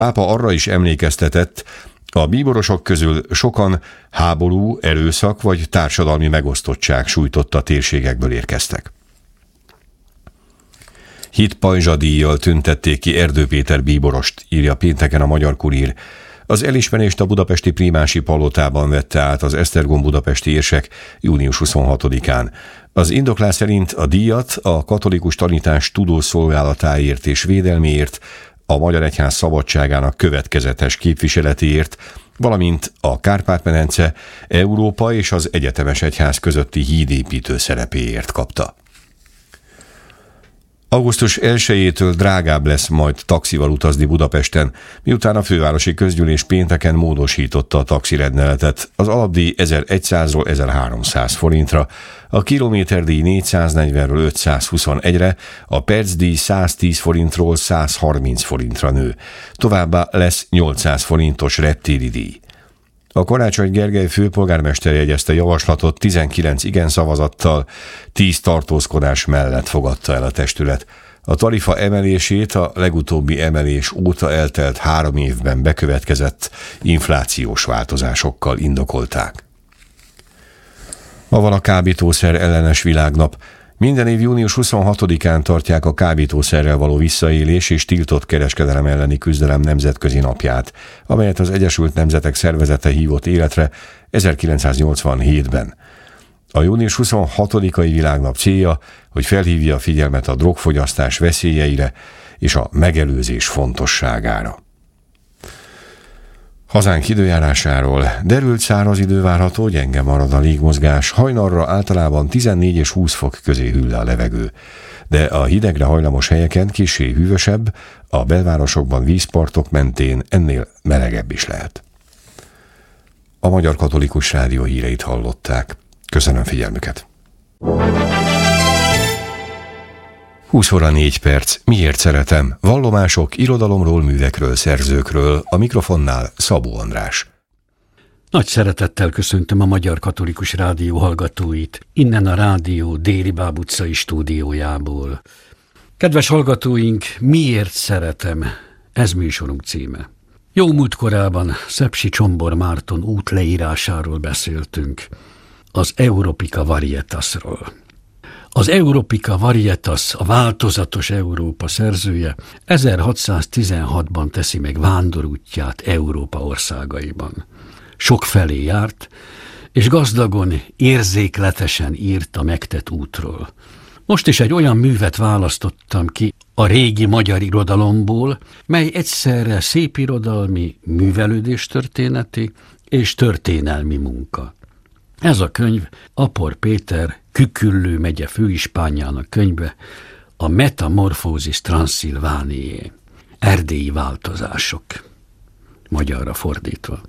pápa arra is emlékeztetett, a bíborosok közül sokan háború, erőszak vagy társadalmi megosztottság sújtotta térségekből érkeztek. Hit pajzsadíjjal tüntették ki Erdő Péter bíborost, írja pénteken a Magyar Kurír. Az elismerést a budapesti Prímási palotában vette át az Esztergom budapesti érsek június 26-án. Az indoklás szerint a díjat a katolikus tanítás tudószolgálatáért és védelméért, a Magyar Egyház szabadságának következetes képviseletéért, valamint a Kárpát-medence, Európa és az egyetemes egyház közötti hídépítő szerepéért kapta. Augusztus 1-től drágább lesz majd taxival utazni Budapesten, miután a fővárosi közgyűlés pénteken módosította a taxirendeletet. Az alapdíj 1100-ról 1300 forintra, a kilométerdíj 440-ről 521-re, a percdíj 110 forintról 130 forintra nő. Továbbá lesz 800 forintos reptéri díj. A Karácsony Gergely főpolgármester jegyezte javaslatot 19 igen szavazattal, 10 tartózkodás mellett fogadta el a testület. A tarifa emelését a legutóbbi emelés óta eltelt 3 évben bekövetkezett inflációs változásokkal indokolták. Ma van a kábítószer ellenes világnap. Minden év június 26-án tartják a kábítószerrel való visszaélés és tiltott kereskedelem elleni küzdelem nemzetközi napját, amelyet az Egyesült Nemzetek Szervezete hívott életre 1987-ben. A június 26-ai világnap célja, hogy felhívja a figyelmet a drogfogyasztás veszélyeire és a megelőzés fontosságára. Hazánk időjárásáról: derült száraz idő várható, gyenge marad a légmozgás, hajnalra általában 14 és 20 fok közé hűl le a levegő, de a hidegre hajlamos helyeken kissé hűvösebb, a belvárosokban vízpartok mentén ennél melegebb is lehet. A Magyar Katolikus Rádió híreit hallották. Köszönöm figyelmüket! 20 óra 4 perc. Miért szeretem? Vallomások, irodalomról, művekről, szerzőkről. A mikrofonnál Szabó András. Nagy szeretettel köszöntöm a Magyar Katolikus Rádió hallgatóit, innen a rádió Déri Báb utcai stúdiójából. Kedves hallgatóink, miért szeretem? Ez műsorunk címe. Jó múltkorában Szepsi Csombor Márton út leírásáról beszéltünk, az Europika Varietasról. Az Europika Varietas, a változatos Európa szerzője 1616-ban teszi meg vándorútját Európa országaiban. Sokfelé járt, és gazdagon, érzékletesen írt a megtett útról. Most is egy olyan művet választottam ki a régi magyar irodalomból, mely egyszerre szépirodalmi, művelődéstörténeti és történelmi munka. Ez a könyv Apor Péter Küküllő megye főispánjának könyve, a Metamorphosis Transsilvaniae, erdélyi változások, magyarra fordítva.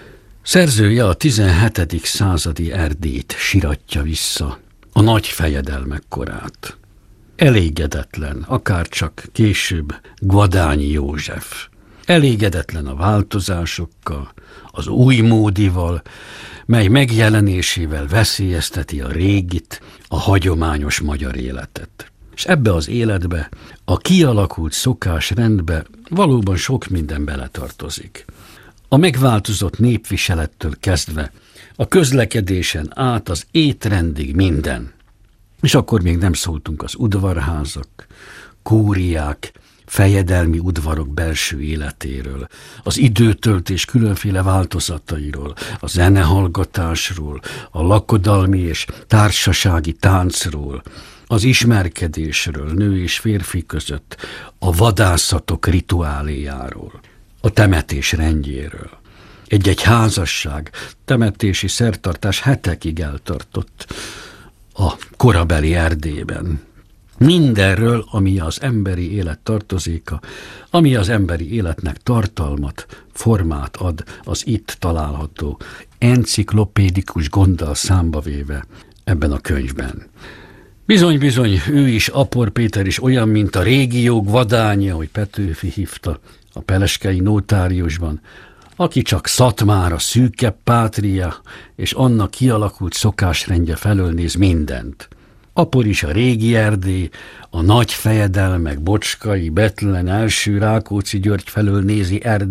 Szerzője a 17. századi Erdélyt siratja vissza, a nagy fejedelmek korát. Elégedetlen, akárcsak később Guadányi József. Elégedetlen a változásokkal, az újmódival, mely megjelenésével veszélyezteti a régit, a hagyományos magyar életet. És ebbe az életbe, a kialakult szokásrendbe valóban sok minden beletartozik. A megváltozott népviselettől kezdve, a közlekedésen át az étrendig minden. És akkor még nem szóltunk az udvarházak, kúriák, fejedelmi udvarok belső életéről, az időtöltés különféle változatairól, a zenehallgatásról, a lakodalmi és társasági táncról, az ismerkedésről nő és férfi között, a vadászatok rituáléjáról, a temetés rendjéről. Egy-egy házasság, temetési szertartás hetekig eltartott a korabeli Erdélyben. Mindenről, ami az emberi élet tartozéka, ami az emberi életnek tartalmat, formát ad az itt található enciklopédikus gonddal számba véve ebben a könyvben. Bizony, ő is, Apor Péter is olyan, mint a régiók vadánja, ahogy Petőfi hívta a peleskei notáriusban, aki csak Szatmár, a szűkebb pátria és annak kialakult szokásrendje felől néz mindent. Apor is a régi Erdély, a nagy fejedelmek, Bocskai, Bethlen, első Rákóczi György felől nézi Erdély,